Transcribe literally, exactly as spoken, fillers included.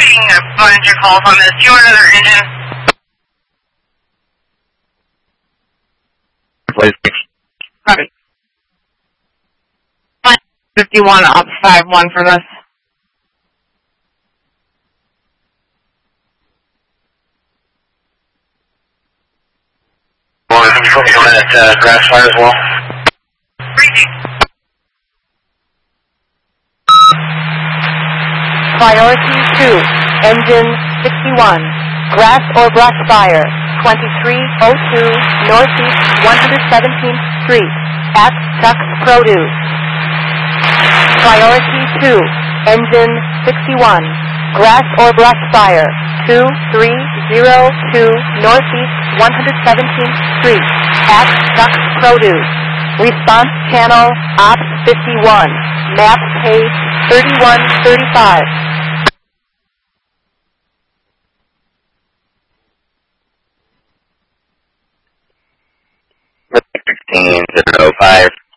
getting a bunch of calls on this. Do you want another engine? Please. Copy. fifty-one up five one for this. Well, I'm from that uh, grass fire as well. Reading. Priority two, engine sixty-one, grass or brush fire, twenty-three oh two Northeast one hundred seventeenth Street, at Chuck's Produce. Priority two, engine sixty-one, grass or brush fire, two three oh two Northeast one hundred seventeenth Street, at Chuck's Produce. Response channel, Ops fifty-one, map page thirty-one thirty-five. sixteen oh five.